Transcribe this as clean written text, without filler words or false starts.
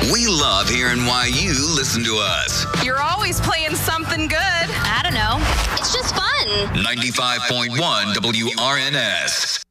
We love hearing why you listen to us. You're always playing something good. I don't know. It's just fun. 95.1 WRNS.